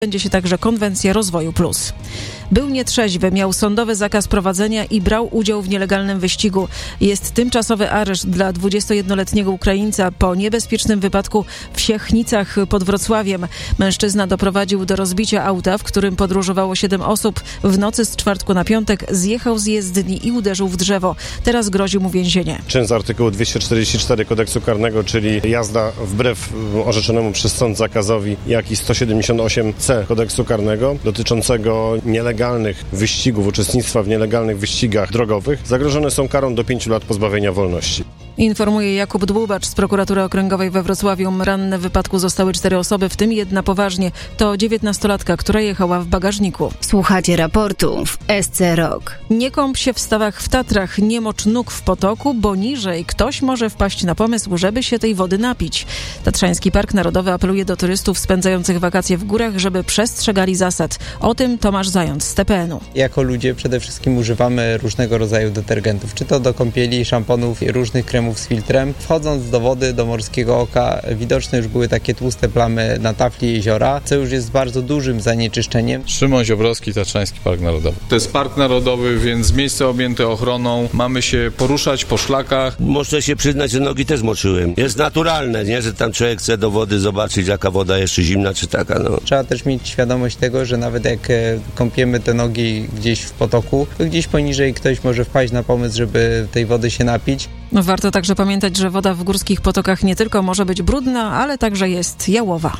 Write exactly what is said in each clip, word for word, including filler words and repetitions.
Będzie się także konwencja Rozwoju Plus. Był nietrzeźwy, miał sądowy zakaz prowadzenia i brał udział w nielegalnym wyścigu. Jest tymczasowy areszt dla dwudziestojednoletniego Ukraińca po niebezpiecznym wypadku w Siechnicach pod Wrocławiem. Mężczyzna doprowadził do rozbicia auta, w którym podróżowało siedem osób. W nocy z czwartku na piątek zjechał z jezdni i uderzył w drzewo. Teraz grozi mu więzienie. Czyn z artykułu dwieście czterdzieści cztery Kodeksu Karnego, czyli jazda wbrew orzeczonemu przez sąd zakazowi, jak i sto siedemdziesiąt osiem C Kodeksu Karnego dotyczącego nielegalnych wyścigów, uczestnictwa w nielegalnych wyścigach drogowych, zagrożone są karą do pięciu lat pozbawienia wolności. Informuje Jakub Dłubacz z Prokuratury Okręgowej we Wrocławiu. Ranne w wypadku zostały cztery osoby, w tym jedna poważnie. To dziewiętnastolatka, która jechała w bagażniku. Słuchacie raportu w S C Rock. Nie kąp się w stawach w Tatrach, nie mocz nóg w potoku, bo niżej ktoś może wpaść na pomysł, żeby się tej wody napić. Tatrzański Park Narodowy apeluje do turystów spędzających wakacje w górach, żeby przestrzegali zasad. O tym Tomasz Zając z T P N u. Jako ludzie przede wszystkim używamy różnego rodzaju detergentów, czy to do kąpieli, szamponów, różnych kremów z filtrem. Wchodząc do wody, do morskiego oka, widoczne już były takie tłuste plamy na tafli jeziora, co już jest bardzo dużym zanieczyszczeniem. Szymon Ziobrowski, Tatrzański Park Narodowy. To jest park narodowy, więc miejsce objęte ochroną. Mamy się poruszać po szlakach. Muszę się przyznać, że nogi też moczyłem. Jest naturalne, nie, że tam człowiek chce do wody zobaczyć, jaka woda jeszcze zimna, czy taka, no. Trzeba też mieć świadomość tego, że nawet jak kąpiemy te nogi gdzieś w potoku, to gdzieś poniżej ktoś może wpaść na pomysł, żeby tej wody się napić. Warto także pamiętać, że woda w górskich potokach nie tylko może być brudna, ale także jest jałowa.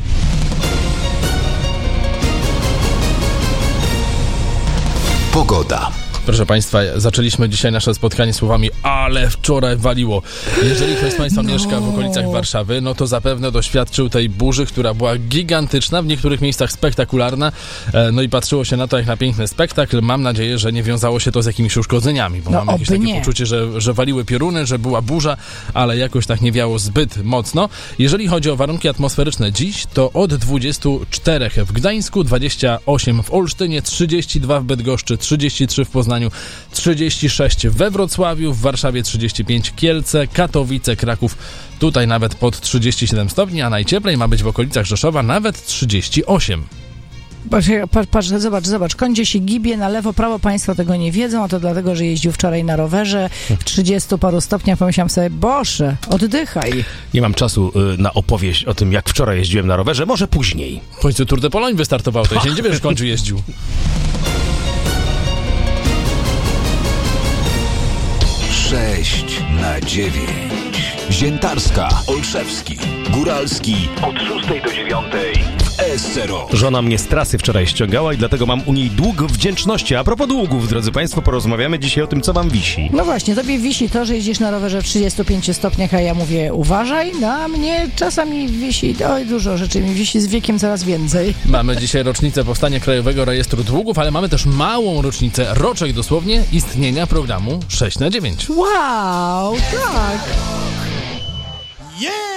Pogoda. Proszę Państwa, zaczęliśmy dzisiaj nasze spotkanie słowami ale wczoraj waliło. Jeżeli ktoś z Państwa no. mieszka w okolicach Warszawy, no to zapewne doświadczył tej burzy, która była gigantyczna, w niektórych miejscach spektakularna, no i patrzyło się na to jak na piękny spektakl. Mam nadzieję, że nie wiązało się to z jakimiś uszkodzeniami, bo no, mam jakieś takie nie. poczucie, że, że waliły pioruny, że była burza, ale jakoś tak nie wiało zbyt mocno. Jeżeli chodzi o warunki atmosferyczne dziś, to od dwudziestu czterech w Gdańsku, dwadzieścia osiem w Olsztynie, trzydzieści dwa w Bydgoszczy, trzydzieści trzy w Poznaniu, trzydzieści sześć we Wrocławiu, w Warszawie trzydzieści pięć, Kielce, Katowice, Kraków, tutaj nawet pod trzydzieści siedem stopni, a najcieplej ma być w okolicach Rzeszowa nawet trzydzieści osiem. Patrz, patrz, zobacz, zobacz, kądzie się gibie na lewo, prawo, państwo tego nie wiedzą, a to dlatego, że jeździł wczoraj na rowerze w trzydziestu paru stopniach. Pomyślałam sobie, Boże, oddychaj. Nie mam czasu y, na opowieść o tym, jak wczoraj jeździłem na rowerze, może później. W końcu Tour de Pologne wystartował, to ja się nie dziwię, że w końcu jeździł. sześć na dziewięć. Ziętarska, Olszewski, Góralski od szóstej do dziewiątej w S C Rock. Żona mnie z trasy wczoraj ściągała i dlatego mam u niej dług wdzięczności. A propos długów, drodzy Państwo, porozmawiamy dzisiaj o tym, co wam wisi. No właśnie, tobie wisi to, że jeździsz na rowerze w trzydziestu pięciu stopniach, a ja mówię uważaj, no a mnie czasami wisi, oj dużo rzeczy mi wisi, z wiekiem coraz więcej. Mamy dzisiaj rocznicę powstania Krajowego Rejestru Długów, ale mamy też małą rocznicę, roczek dosłownie, istnienia programu sześć na dziewięć. Wow, tak! Yeah!